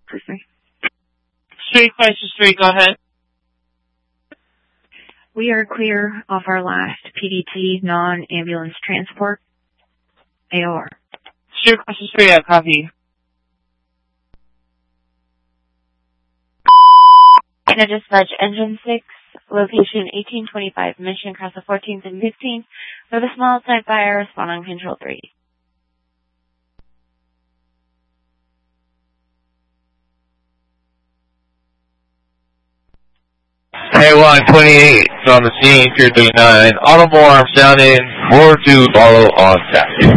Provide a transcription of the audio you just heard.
Street Crisis 3, go ahead. We are clear off our last PDT non-ambulance transport. AOR. Street Crisis 3, I copy. Now dispatch engine 6, location 1825, mission across the 14th and 15th, with a small side fire, respond on control 3. K1 28 on the scene, Pier 39, auto alarm sounding, 4-2 follow on taxi.